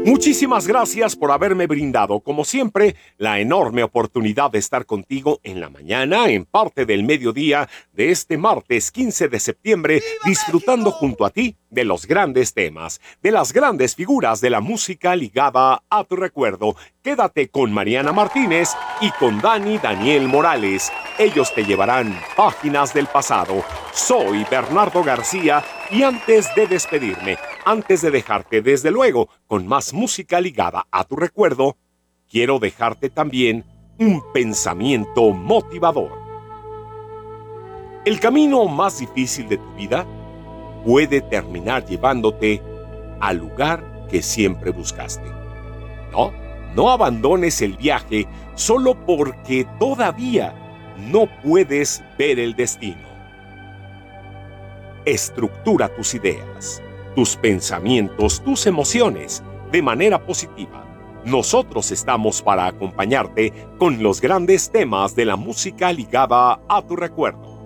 Muchísimas gracias por haberme brindado, como siempre, la enorme oportunidad de estar contigo en la mañana, en parte del mediodía de este martes 15 de septiembre, disfrutando junto a ti de los grandes temas, de las grandes figuras de la música ligada a tu recuerdo. Quédate con Mariana Martínez y con Daniel Morales. Ellos te llevarán páginas del pasado. Soy Bernardo García y antes de despedirme, antes de dejarte desde luego con más música ligada a tu recuerdo, quiero dejarte también un pensamiento motivador. El camino más difícil de tu vida puede terminar llevándote al lugar que siempre buscaste. No abandones el viaje solo porque todavía no puedes ver el destino. Estructura tus ideas, tus pensamientos, tus emociones de manera positiva. Nosotros estamos para acompañarte con los grandes temas de la música ligada a tu recuerdo.